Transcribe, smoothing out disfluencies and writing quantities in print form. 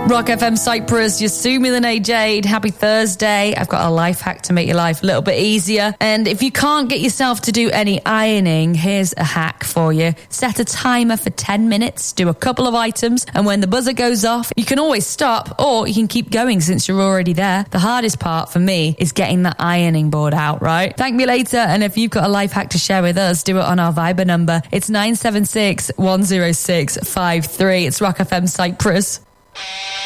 Rock FM Cyprus, Yasumi Lene Jade. Happy Thursday. I've got a life hack to make your life a little bit easier. And if you can't get yourself to do any ironing, here's a hack for you. Set a timer for 10 minutes, do a couple of items, and when the buzzer goes off, you can always stop or you can keep going since you're already there. The hardest part for me is getting the ironing board out, right? Thank me later, and if you've got a life hack to share with us, do it on our Viber number. It's 976 106 53. It's Rock FM Cyprus.